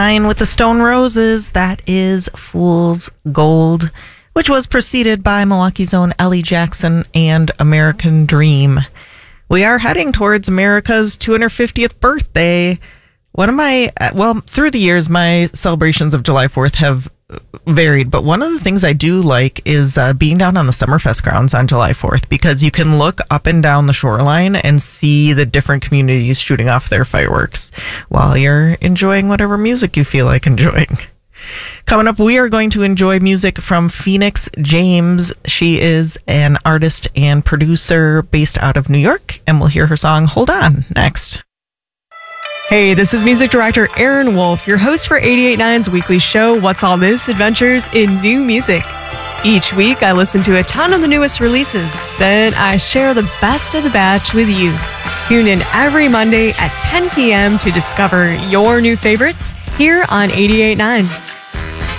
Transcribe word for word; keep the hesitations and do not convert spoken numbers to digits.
With the Stone Roses, that is Fool's Gold, which was preceded by Milwaukee's own Ellie Jackson and American Dream. We are heading towards America's two hundred fiftieth birthday. One of my, well, through the years, my celebrations of July fourth have varied, but one of the things I do like is uh, being down on the Summerfest grounds on July fourth, because you can look up and down the shoreline and see the different communities shooting off their fireworks while you're enjoying whatever music you feel like enjoying. Coming up, we are going to enjoy music from Phoenix James. She is an artist and producer based out of New York, and we'll hear her song Hold On next. Hey, this is music director Aaron Wolf, your host for eighty-eight point nine's weekly show, What's All This? Adventures in New Music. Each week, I listen to a ton of the newest releases. Then I share the best of the batch with you. Tune in every Monday at ten p.m. to discover your new favorites here on eighty-eight point nine.